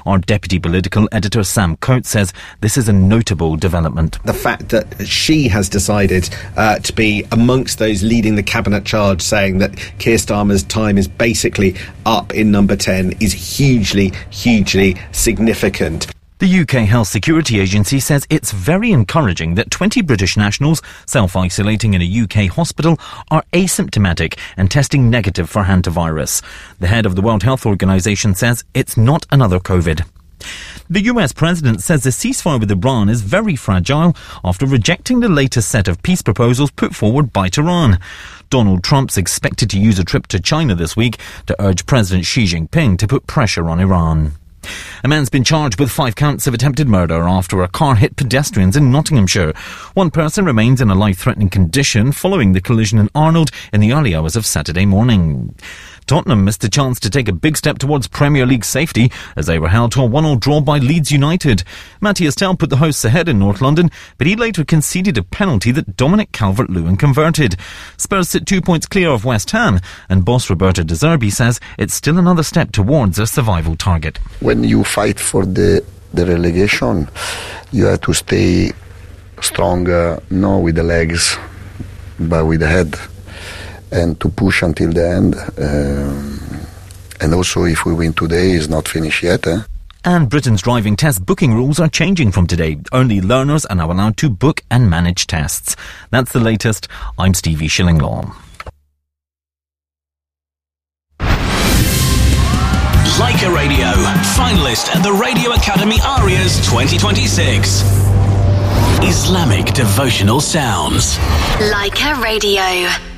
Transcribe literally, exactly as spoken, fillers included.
Our deputy political editor Sam Coates says this is a notable development. The fact that she has decided uh, to be amongst those leading the cabinet charge, saying that Keir Starmer's time is basically up in number ten, is hugely, hugely significant. The U K Health Security Agency says it's very encouraging that twenty British nationals self-isolating in a U K hospital are asymptomatic and testing negative for hantavirus. The head of the World Health Organization says it's not another COVID. The U S president says the ceasefire with Iran is very fragile after rejecting the latest set of peace proposals put forward by Tehran. Donald Trump's expected to use a trip to China this week to urge President Xi Jinping to put pressure on Iran. A man's been charged with five counts of attempted murder after a car hit pedestrians in Nottinghamshire. One person remains in a life-threatening condition following the collision in Arnold in the early hours of Saturday morning. Tottenham missed a chance to take a big step towards Premier League safety as they were held to a one-all draw by Leeds United. Matthias Tell put the hosts ahead in North London, but he later conceded a penalty that Dominic Calvert-Lewin converted. Spurs sit two points clear of West Ham, and boss Roberto De Zerbi says it's still another step towards a survival target. When you fight for the, the relegation, you have to stay strong, uh, not with the legs, but with the head, and to push until the end. Um, and also, if we win today, it's not finished yet. Eh? And Britain's driving test booking rules are changing from today. Only learners are now allowed to book and manage tests. That's the latest. I'm Stevie Shillinglaw. Leica Radio, finalist at the Radio Academy Arias twenty twenty-six. Islamic devotional sounds. Leica Radio.